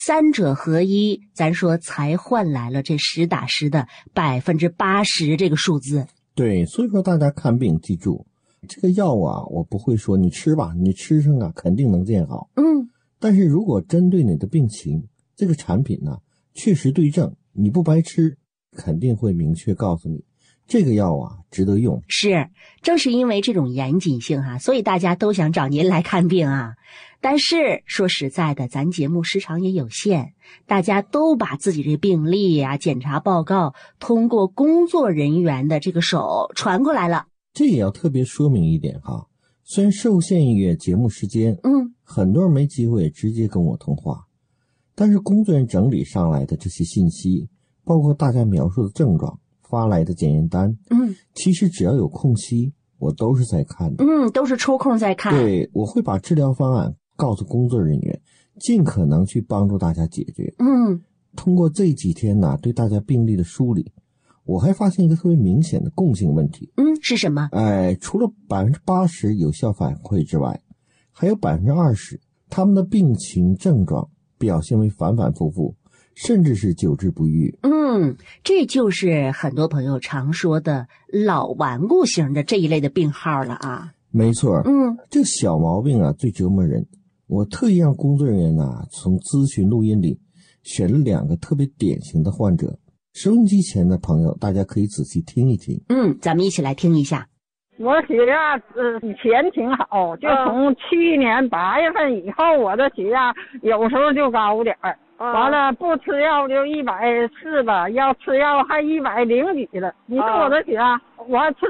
三者合一，咱说才换来了这实打实的80%这个数字。 对，所以说大家看病记住，这个药啊，我不会说你吃吧，你吃上啊肯定能见好。但是如果针对你的病情，这个产品呢确实对症，你不白吃，肯定会明确告诉你这个药啊值得用。 是，正是因为这种严谨性所以大家都想找您来看病啊。但是说实在的，咱节目时长也有限，大家都把自己这病历啊、检查报告通过工作人员的这个手传过来了。 这也要特别说明一点哈，虽然受限于节目时间，很多人没机会直接跟我通话，但是工作人员整理上来的这些信息，包括大家描述的症状、发来的检验单，其实只要有空隙，我都是在看的。 都是抽空在看。 对，我会把治疗方案告诉工作人员，尽可能去帮助大家解决。通过这几天呢，对大家病例的梳理，我还发现一个特别明显的共性问题。 是什么？ 除了80%有效反馈之外，还有20%他们的病情症状表现为反反复复，甚至是久治不愈。 这就是很多朋友常说的老顽固型的这一类的病号了啊。 没错。这个小毛病啊最折磨人。我特意让工作人员啊从咨询录音里选了2个特别典型的患者。收音机前的朋友，大家可以仔细听一听。 咱们一起来听一下。 我血压以前挺好，就从去年8月份以后，我的血压有时候就高点儿。完了不吃药就140吧，要吃药还100几了。你说我的血压，我吃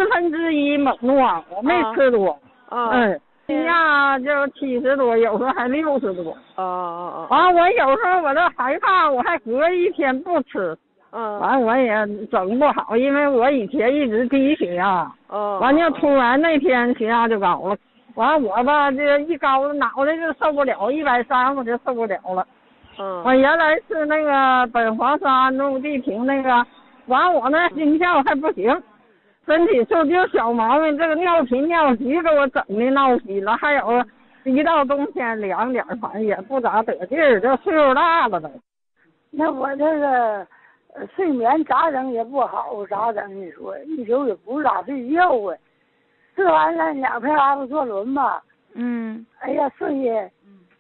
1/4猛诺，我没吃多。血压就70多，有时候还60多。完我有时候我都害怕，我还隔1天不吃。完我也整不好，因为我以前一直低血压。完就突然那天血压就高了。完我吧这一高脑袋就受不了，130我就受不了了。我原来是那个本黄沙陆地平那个，完我那心跳还不行，身体素就小毛病，这个尿频尿急给我整的闹心了，还有一到冬天凉点，反正也不咋得劲儿，这岁数大了都。 那我这个睡眠咋整也不好，咋整？你说一宿也不咋睡觉啊，吃完了2片阿布唑仑吧，哎呀睡也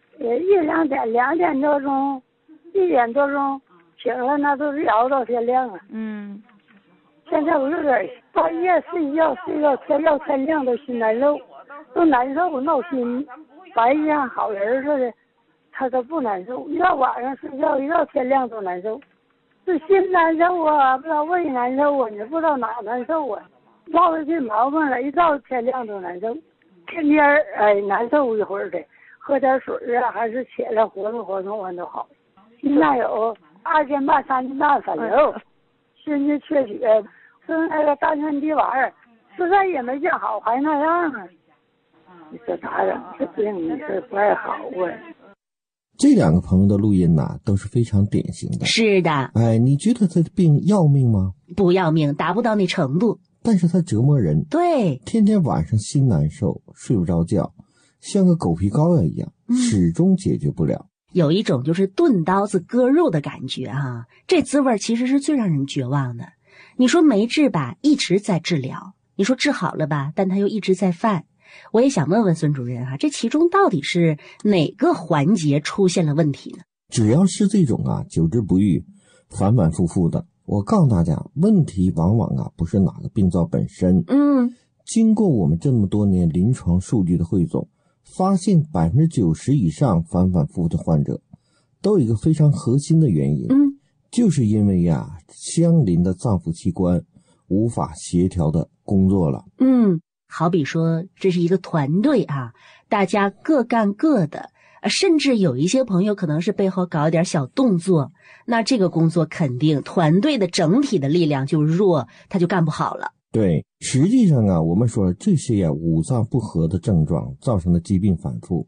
1-2点，2点多钟，1点多钟醒了，那都是熬到天亮了。现在我有点半夜睡觉天亮都心难受，都难受闹心，白天好人似的，他都不难受，一到晚上睡觉一到天亮都难受，是心难受啊，不知道胃难受啊，也不知道哪难受啊，落下这毛病了，一到天亮都难受，天天难受一会儿的。喝点水啊，还是起来活动活动完都好。现在有2斤半、3斤半反流，心肌缺血，吃那个丹参地丸，实在也没见好，还那样啊。你说咋整？这病你说不太好啊。 这2个朋友的录音呐，都是非常典型的。 是的。 你觉得这病要命吗？ 不要命，达不到那程度。 但是它折磨人。 对。 天天晚上心难受，睡不着觉。像个狗皮膏药一样，始终解决不了。 有一种就是钝刀子割肉的感觉啊，这滋味其实是最让人绝望的。你说没治吧，一直在治疗；你说治好了吧，但他又一直在犯。我也想问问孙主任这其中到底是哪个环节出现了问题呢？ 只要是这种久治不愈、反反复复的，我告诉大家，问题往往不是哪个病灶本身。经过我们这么多年临床数据的汇总，发现90%以上反反复复的患者都有一个非常核心的原因，就是因为相邻的脏腑器官无法协调的工作了。 好比说这是一个团队大家各干各的，甚至有一些朋友可能是背后搞一点小动作，那这个工作肯定团队的整体的力量就弱，他就干不好了。 对，实际上我们说了这些五脏不和的症状造成的疾病反复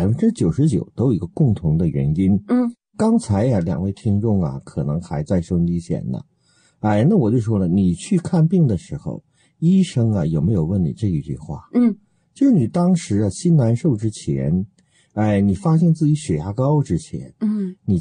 ，99%都有一个共同的原因。刚才2位听众可能还在收音机前呢。那我就说了，你去看病的时候，医生有没有问你这一句话？就是你当时心难受之前， 哎，你发现自己血压高之前，你